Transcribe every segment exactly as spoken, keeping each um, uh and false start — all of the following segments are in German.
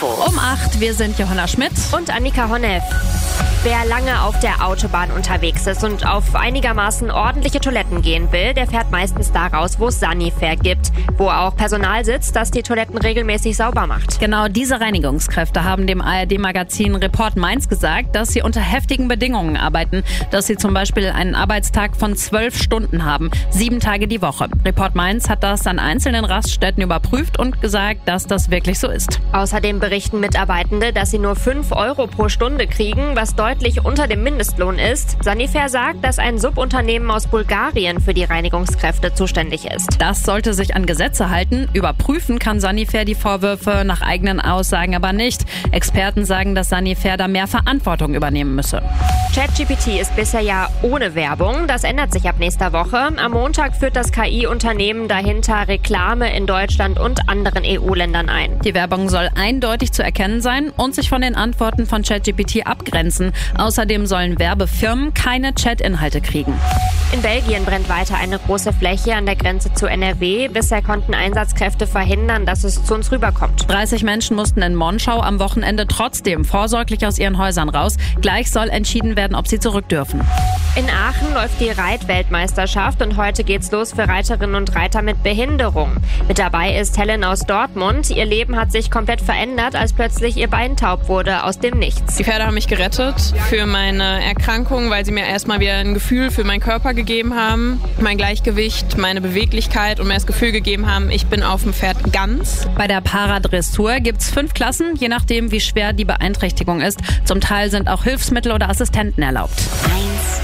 Info. Um acht, wir sind Johanna Schmidt und Annika Honneff. Wer lange auf der Autobahn unterwegs ist und auf einigermaßen ordentliche Toiletten gehen will, der fährt meistens da raus, wo es Sanifair gibt, wo auch Personal sitzt, das die Toiletten regelmäßig sauber macht. Genau diese Reinigungskräfte haben dem A R D-Magazin Report Mainz gesagt, dass sie unter heftigen Bedingungen arbeiten, dass sie zum Beispiel einen Arbeitstag von zwölf Stunden haben, sieben Tage die Woche. Report Mainz hat das an einzelnen Raststätten überprüft und gesagt, dass das wirklich so ist. Außerdem berichten Mitarbeitende, dass sie nur fünf Euro pro Stunde kriegen, was deutlich unter dem Mindestlohn ist. Sanifair sagt, dass ein Subunternehmen aus Bulgarien für die Reinigungskräfte zuständig ist. Das sollte sich an Gesetze halten. Überprüfen kann Sanifair die Vorwürfe nach eigenen Aussagen aber nicht. Experten sagen, dass Sanifair da mehr Verantwortung übernehmen müsse. ChatGPT ist bisher ja ohne Werbung. Das ändert sich ab nächster Woche. Am Montag führt das K I-Unternehmen dahinter Reklame in Deutschland und anderen E U-Ländern ein. Die Werbung soll eindeutig zu erkennen sein und sich von den Antworten von ChatGPT abgrenzen. Außerdem sollen Werbefirmen keine Chat-Inhalte kriegen. In Belgien brennt weiter eine große Fläche an der Grenze zu N R W. Bisher konnten Einsatzkräfte verhindern, dass es zu uns rüberkommt. dreißig Menschen mussten in Monschau am Wochenende trotzdem vorsorglich aus ihren Häusern raus. Gleich soll entschieden werden, ob sie zurück dürfen. In Aachen läuft die Reitweltmeisterschaft und heute geht's los für Reiterinnen und Reiter mit Behinderung. Mit dabei ist Helen aus Dortmund. Ihr Leben hat sich komplett verändert, als plötzlich ihr Bein taub wurde aus dem Nichts. Die Pferde haben mich gerettet für meine Erkrankung, weil sie mir erstmal wieder ein Gefühl für meinen Körper gegeben haben, mein Gleichgewicht, meine Beweglichkeit und mir das Gefühl gegeben haben, ich bin auf dem Pferd ganz. Bei der Paradressur gibt's fünf Klassen, je nachdem wie schwer die Beeinträchtigung ist. Zum Teil sind auch Hilfsmittel oder Assistenten erlaubt. eins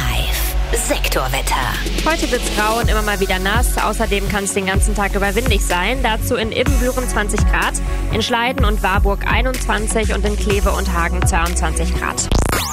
Live Sektorwetter. Heute wird's grau und immer mal wieder nass. Außerdem kann es den ganzen Tag über windig sein. Dazu in Ibbenbüren zwanzig Grad, in Schleiden und Warburg einundzwanzig und in Kleve und Hagen zweiundzwanzig Grad.